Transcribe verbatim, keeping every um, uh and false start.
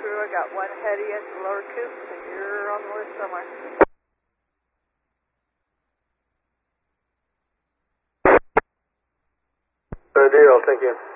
crew. I got one heady at the lower coop, so you're on the list somewhere. Good deal, thank you.